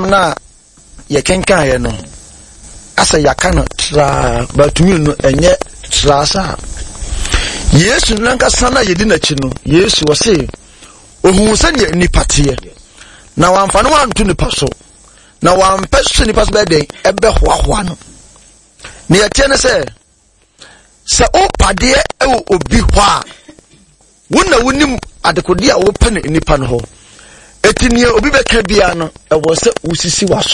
asem na ye kenkan ye no asa yakano tra batumi no enye tra sa Yesu nanka sana yedi na chi no Yesu wose ohun se ne nipate na wamfa no wantu nipa so na wampese nipa so beden ebe hoahoa no ne yete ne se opade ewo obi ho a wona wonim adekode a wo pa nipa no ho etinie obi beka bia no ewo se usisi waso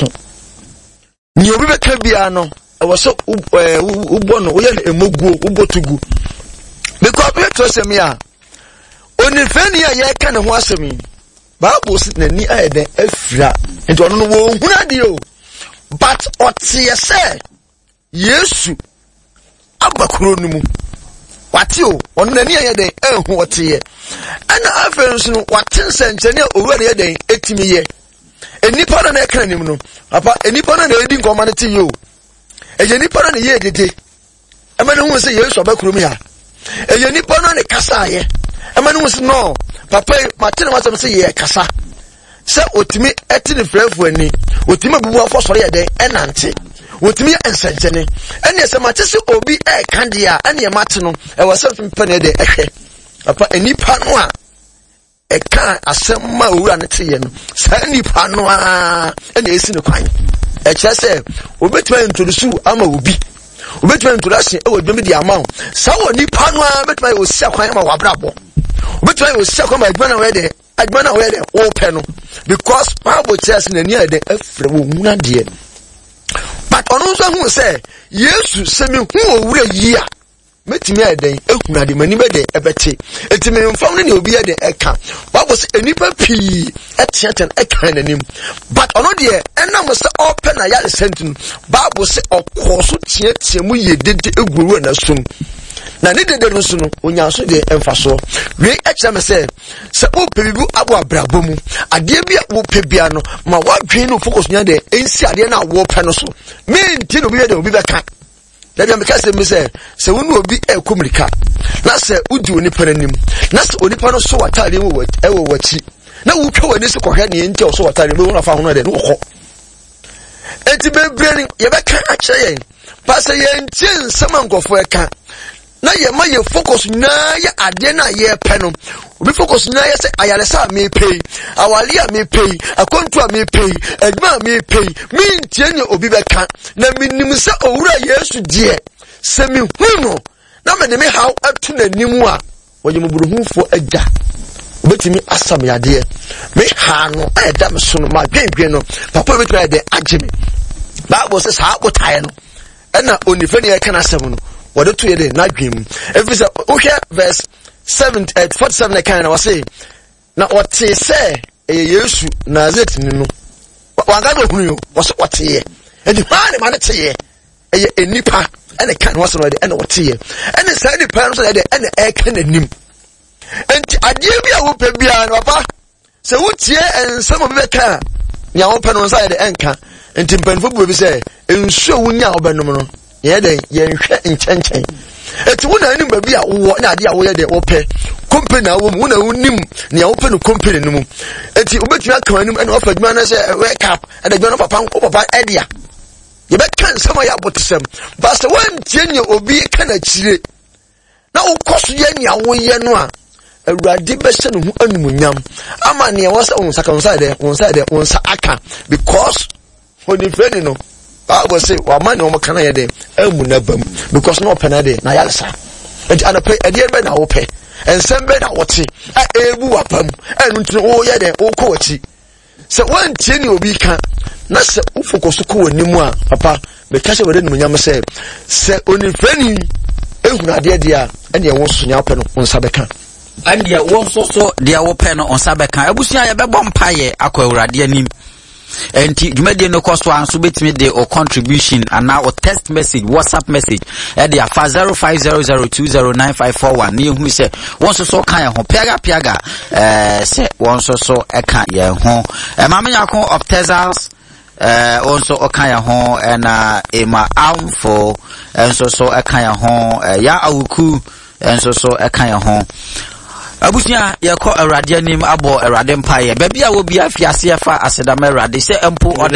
ni obi beka bia no ewo se ubo no wo ye emoguo ubotugu because Petro say me a onifani a ye ka ne ho asemi Bible sit na ni ayeden afira enti ono no wo hunade o but otie say Yesu abakuro no mu wate o ono na ni ayeden ehu otie ana afensu no wate senchene owure ayeden etimi ye enipa na ekra nim no papa enipa na edi nkoma ne ti yo eje nipa na ye dede amane hu say Yesu abakuro mu ya eje nipa na ne kasa ye amane hu say no papa matene masem say ye kasa se otimi etini frɛfu ani otimi bubu afɔ sɔre ye den enante otimi ensenchene ene se mate se obi e kande a ene mate no e wose mpene de ehwe papa enipa no a e kan asem ma owura ne teye no sa enipa no a ene esi ne kwan e kire se obetuma introduce ama obi obetuma introduce e wo dwemi di ama sa wo nipa no a betuma o sia kwan ma wabrabo obetuma o sia kwan ma adwana we de o pe no because Bible says na ni ade afre wo huna de but ono so hu say Yesu se me hu owura yi a metimi eden ehuna de mani be de ebete etimi mfam ne obi ede eka Bible say enipa pii etiaten eka nanim but ono de enam se open na ya sentin Bible say okoso tie mu yedede eguru na sum na ne dede no so no onya so de emfaso we echa me se o pebibu abo abrabo mu ade bia wo pebia no ma wadwen no focus nya de ensi ade na wo pe no so me nti no bi de obi beka da bia me ka se me se wonu obi ekomirika na se udi oni pananim na se oni pa no so watare wo ewo wachi na wo twa wani se kohwe ne nti o so watare be wona fa hono de no kɔ enti be brani ye beka a kye yen pa se ye nti nsama nkofo eka na ye ma ye focus na ye ade na ye pe no obi focus na ye se ayaresa me pay awali a me pay akontu a me pay adwuma me pay me ntie ne obi beka na minim se owura Yesu die se me hu no na me de me how atu na nimu a woye muburuhufo agya obetimi asam yade me ha no eda me so no ma dwendwen no papa obetimi de agye me Bible says ha botae no na onifani e kana asem no what do you na dream if is verse 47 kind of say na what say Yesu Nazareth ni no wanga do hunu yo what ye and the man man tie e enipa and kan was no de and what ye and say the parents de and e kan anim enti ade bia wo pe bia no papa se wo tie ensam obi beka nya wo pe no nsa de enka enti mpanfo bu bi say ensuo wo nya obenom no ye den ye nhwe nkyɛnkyɛn eti wona anim ba bi a wo na ade a wo ye de wo pɛ company a wo mu wona wonim ne a wo pɛ no company no mu eti obetumi aka anim ɛna ofa dwuma na sɛ wake up ɛda dwuma no papa ɛdia ye bɛ kan sama ya botesem ba sɛ wantie ne obi ka na kyire na wo kɔso ye nya wo ye no a awurade bɛhyɛ no hu anumunyam ama ne wo sɛ wo nsa aka because oni friend no Bible say wa man no makana ye de amuna bam because no open ade na yalsa enti anape ade be na wo pe ensem be na wote ebu wapam enu ntu wo ye de wo ko wachi se wan tie ni obi kan na se wo focus ko wanimu a papa be ka se wede no nyam se onifani ehunu ade de a ene wo so nya pe no onsa be kan ande wo so de wo pe no onsa be kan abusia ye be bom paye akwa awurade anim enti dwumade no cost one so betime de or contribution and now or text message WhatsApp message e de afa 0500209541 ne hu se won so kan ho piaga se won so e kan ye ho ma me yakon of Texas also okanya ho na ema amfo so e kan ho ya awuku so e kan ho abusia yɛkɔ awurade anim abɔ awurade mpae baabi a wo bia fiase fa asedama awurade sɛ empo ɔde